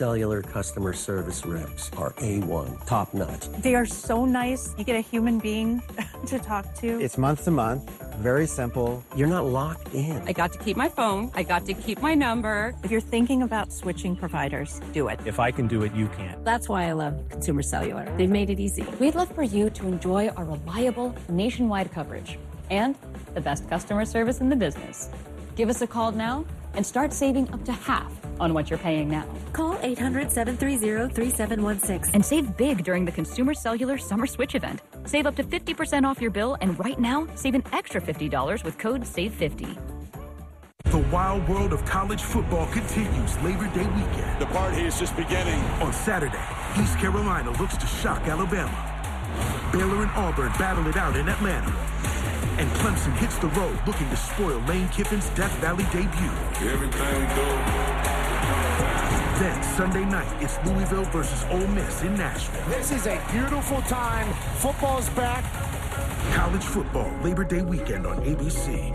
Cellular customer service reps are A1, top notch. They are so nice. You get a human being to talk to. It's month to month, very simple. You're not locked in. I got to keep my phone. I got to keep my number. If you're thinking about switching providers, do it. If I can do it, you can. That's why I love Consumer Cellular. They've made it easy. We'd love for you to enjoy our reliable nationwide coverage and the best customer service in the business. Give us a call now and start saving up to half on what you're paying now. Call 800-730-3716 And save big during the Consumer Cellular Summer Switch event. Save up to 50% off your bill, and right now, save an extra $50 with code SAVE50. The wild world of college football continues Labor Day weekend. The party is just beginning. On Saturday, East Carolina looks to shock Alabama. Baylor and Auburn battle it out in Atlanta. And Clemson hits the road looking to spoil Lane Kiffin's Death Valley debut. Everything goes. Then Sunday night, it's Louisville versus Ole Miss in Nashville. This is a beautiful time. Football's back. College football, Labor Day weekend on ABC.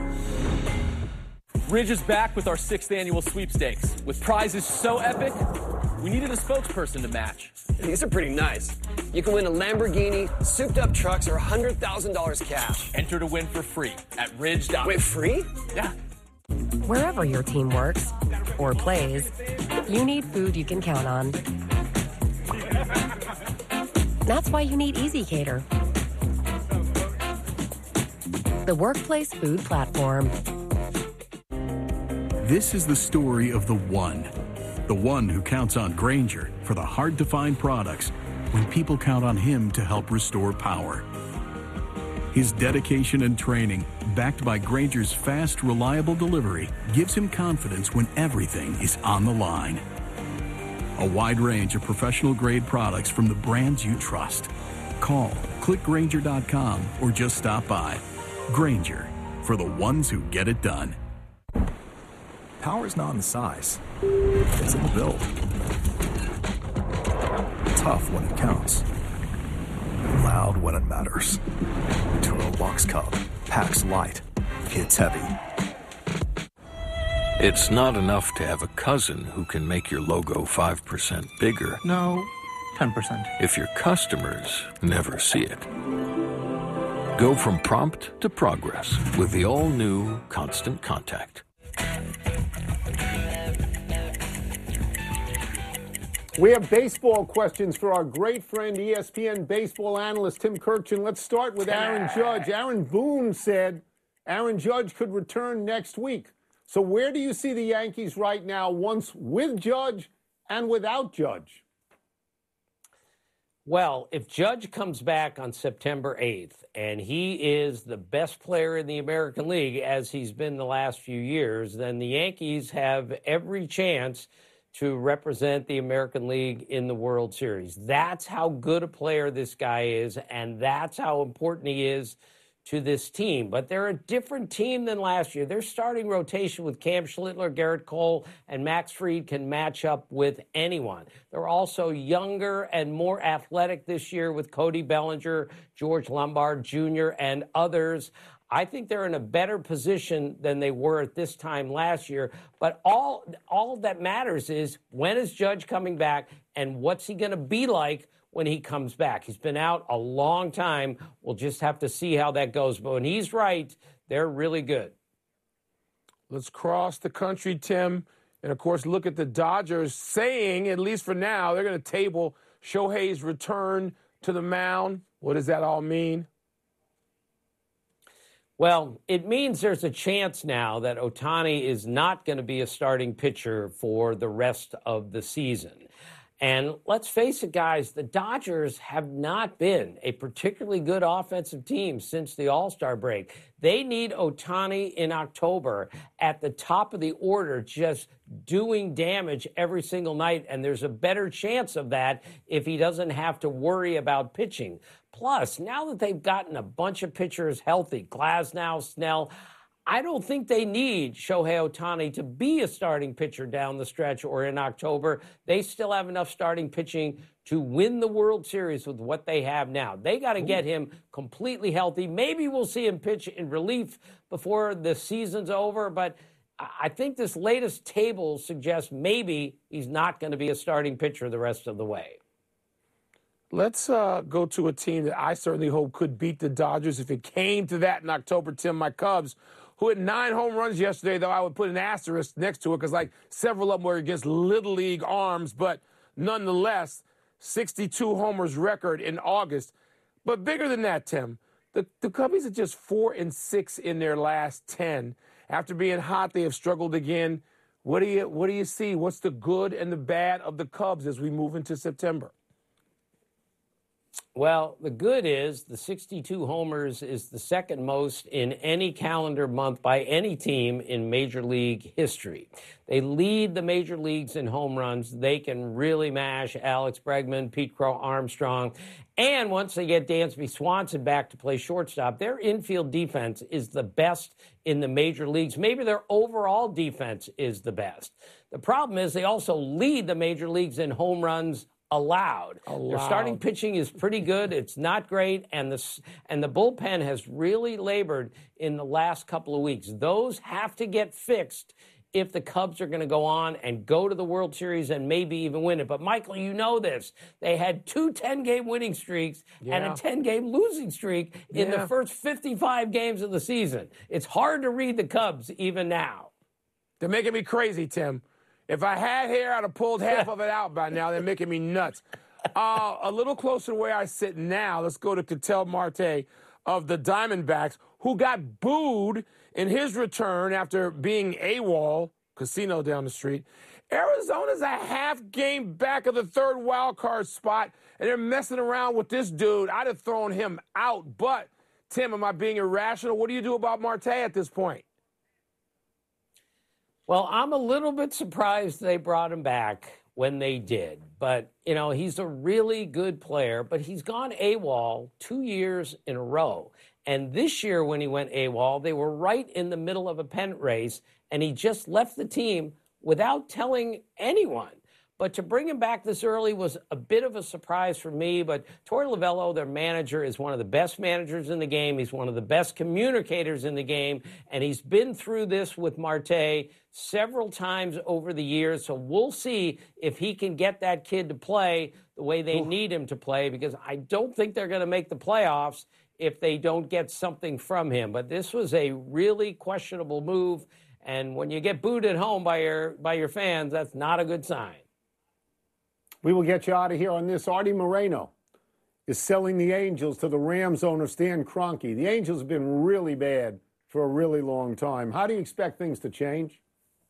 Ridge is back with our 6th annual sweepstakes. With prizes so epic, we needed a spokesperson to match. These are pretty nice. You can win a Lamborghini, souped-up trucks, or $100,000 cash. Enter to win for free at Ridge. Wait, free? Yeah. Wherever your team works or plays, you need food you can count on. That's why you need EasyCater, the workplace food platform. This is the story of the one who counts on Grainger for the hard-to-find products when people count on him to help restore power. His dedication and training, backed by Grainger's fast, reliable delivery, gives him confidence when everything is on the line. A wide range of professional-grade products from the brands you trust. Call, click Grainger.com, or just stop by. Grainger, for the ones who get it done. Power's not in the size, it's in the build. Tough when it counts. Loud when it matters. Turo Box Cub. Packs light. Hits heavy. It's not enough to have a cousin who can make your logo 5% bigger. No, 10%. If your customers never see it. Go from prompt to progress with the all-new Constant Contact. We have baseball questions for our great friend, ESPN baseball analyst Tim Kirchin. Let's start with Aaron Judge. Aaron Boone said Aaron Judge could return next week. So where do you see the Yankees right now, once with Judge and without Judge? Well, if Judge comes back on September 8th, and he is the best player in the American League, as he's been the last few years, then the Yankees have every chance to represent the American League in the World Series. That's how good a player this guy is, and that's how important he is to this team. But they're a different team than last year. Their starting rotation with Cam Schlittler, Garrett Cole, and Max Fried can match up with anyone. They're also younger and more athletic this year with Cody Bellinger, George Lombard Jr., and others. I think they're in a better position than they were at this time last year. But all that matters is, when is Judge coming back, and what's he going to be like when he comes back? He's been out a long time. We'll just have to see how that goes. But when he's right, they're really good. Let's cross the country, Tim, and, of course, look at the Dodgers saying, at least for now, they're going to table Shohei's return to the mound. What does that all mean? Well, it means there's a chance now that Ohtani is not going to be a starting pitcher for the rest of the season. And let's face it, guys, the Dodgers have not been a particularly good offensive team since the All-Star break. They need Ohtani in October at the top of the order, just doing damage every single night. And there's a better chance of that if he doesn't have to worry about pitching. Plus, now that they've gotten a bunch of pitchers healthy, Glasnow, Snell, I don't think they need Shohei Ohtani to be a starting pitcher down the stretch or in October. They still have enough starting pitching to win the World Series with what they have now. They got to get him completely healthy. Maybe we'll see him pitch in relief before the season's over, but I think this latest table suggests maybe he's not going to be a starting pitcher the rest of the way. Let's go to a team that I certainly hope could beat the Dodgers if it came to that in October. Tim, my Cubs, who had 9 home runs yesterday, though I would put an asterisk next to it because, like, several of them were against Little League arms, but nonetheless, 62 homers record in August. But bigger than that, Tim, the Cubbies are just 4-6 in their last 10. After being hot, they have struggled again. What do you see? What's the good and the bad of the Cubs as we move into September? Well, the good is the 62 homers is the second most in any calendar month by any team in Major League history. They lead the major leagues in home runs. They can really mash Alex Bregman, Pete Crow Armstrong. And once they get Dansby Swanson back to play shortstop, their infield defense is the best in the major leagues. Maybe their overall defense is the best. The problem is they also lead the major leagues in home runs allowed. Their starting pitching is pretty good. It's not great, and the bullpen has really labored in the last couple of weeks. Those have to get fixed if the Cubs are going to go on and go to the World Series and maybe even win it. But, Michael, you know this. They had 2 10-game winning streaks and a 10-game losing streak in the first 55 games of the season. It's hard to read the Cubs even now. They're making me crazy, Tim. If I had hair, I'd have pulled half of it out by now. They're making me nuts. A little closer to where I sit now, let's go to Ketel Marte of the Diamondbacks, who got booed in his return after being AWOL, casino down the street. Arizona's a half game back of the third wild card spot, and they're messing around with this dude. I'd have thrown him out. But, Tim, am I being irrational? What do you do about Marte at this point? Well, I'm a little bit surprised they brought him back when they did. But, you know, he's a really good player, but he's gone AWOL 2 years in a row. And this year when he went AWOL, they were right in the middle of a pennant race, and he just left the team without telling anyone. But to bring him back this early was a bit of a surprise for me. But Torey Lovullo, their manager, is one of the best managers in the game. He's one of the best communicators in the game. And he's been through this with Marte several times over the years. So we'll see if he can get that kid to play the way they need him to play, because I don't think they're going to make the playoffs if they don't get something from him. But this was a really questionable move. And when you get booed at home by your fans, that's not a good sign. We will get you out of here on this. Artie Moreno is selling the Angels to the Rams owner, Stan Kroenke. The Angels have been really bad for a really long time. How do you expect things to change?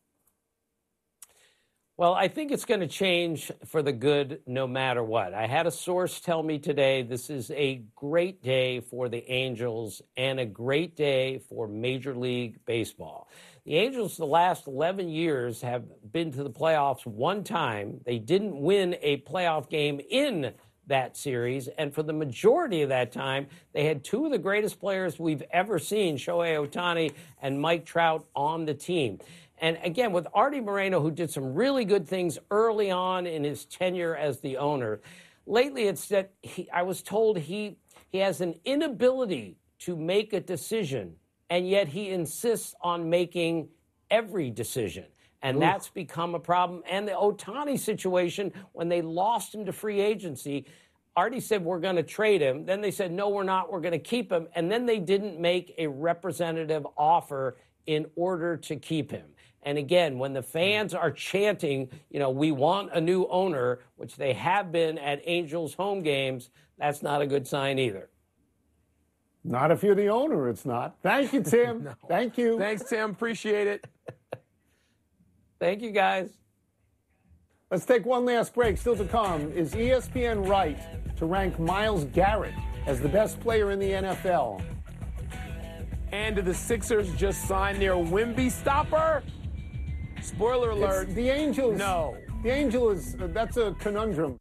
Well, I think it's going to change for the good no matter what. I had a source tell me today this is a great day for the Angels and a great day for Major League Baseball. The Angels, the last 11 years, have been to the playoffs one time. They didn't win a playoff game in that series, and for the majority of that time, they had 2 of the greatest players we've ever seen, Shohei Ohtani and Mike Trout, on the team. And again, with Artie Moreno, who did some really good things early on in his tenure as the owner, lately it's that I was told he has an inability to make a decision, and yet he insists on making every decision. And that's become a problem. And the Ohtani situation, when they lost him to free agency, Artie said, we're going to trade him. Then they said, no, we're not. We're going to keep him. And then they didn't make a representative offer in order to keep him. And again, when the fans are chanting, you know, we want a new owner, which they have been at Angels home games, that's not a good sign either. Not if you're the owner, it's not. Thank you, Tim. No. Thank you. Thanks, Tim. Appreciate it. Thank you, guys. Let's take one last break. Still to come, is ESPN right to rank Myles Garrett as the best player in the NFL? And did the Sixers just sign their Wemby stopper? Spoiler alert. It's the Angels. No. The Angels, that's a conundrum.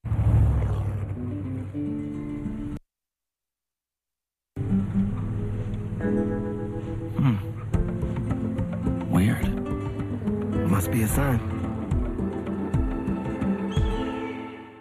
Weird. Must be a sign.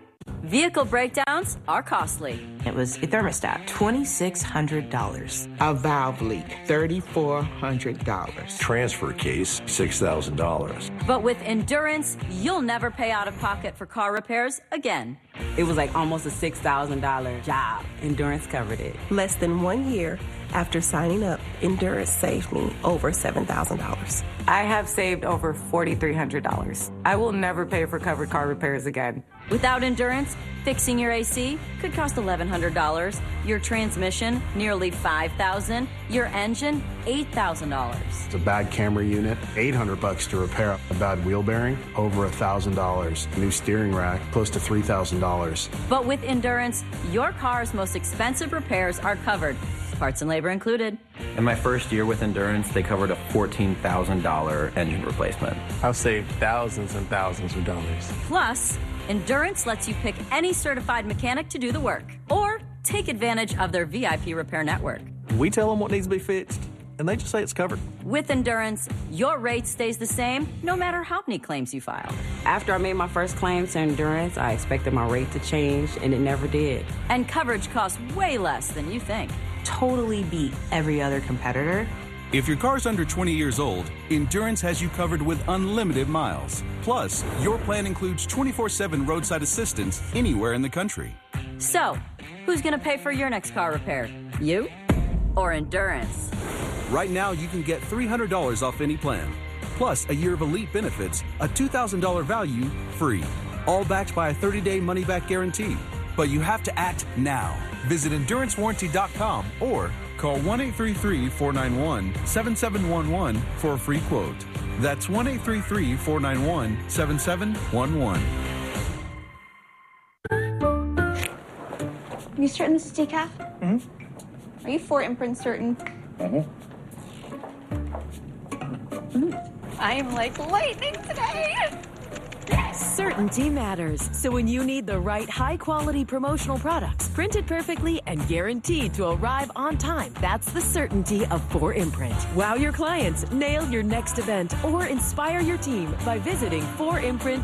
Vehicle breakdowns are costly. It was a thermostat, $2,600. A valve leak, $3,400. Transfer case, $6,000. But with Endurance, you'll never pay out of pocket for car repairs again. It was like almost a $6,000 job. Endurance covered it. Less than 1 year after signing up, Endurance saved me over $7,000. I have saved over $4,300. I will never pay for covered car repairs again. Without Endurance, fixing your AC could cost $1,100, your transmission nearly $5,000, your engine $8,000. It's a bad camera unit, $800 to repair a bad wheel bearing, over $1,000. New steering rack, close to $3,000. But with Endurance, your car's most expensive repairs are covered, parts and labor included. In my first year with Endurance, they covered a $14,000 engine replacement. I've saved thousands and thousands of dollars. Plus, Endurance lets you pick any certified mechanic to do the work, or take advantage of their VIP repair network. We tell them what needs to be fixed, and they just say it's covered. With Endurance, your rate stays the same no matter how many claims you file. After I made my first claim to Endurance, I expected my rate to change, and it never did. And coverage costs way less than you think. Totally beat every other competitor. If your car's under 20 years old, Endurance has you covered with unlimited miles. Plus, your plan includes 24/7 roadside assistance anywhere in the country. So, who's going to pay for your next car repair? You or Endurance? Right now, you can get $300 off any plan. Plus, a year of elite benefits, a $2,000 value, free. All backed by a 30-day money-back guarantee. But you have to act now. Visit EnduranceWarranty.com or call 1-833-491-7711 for a free quote. That's 1-833-491-7711. You certain this is decaf? Mm-hmm. Are you 4-imprint certain? Mm-hmm. I am like lightning today. Certainty matters. So when you need the right high-quality promotional products, printed perfectly and guaranteed to arrive on time, that's the certainty of 4imprint. Wow your clients, nail your next event, or inspire your team by visiting 4imprint.com.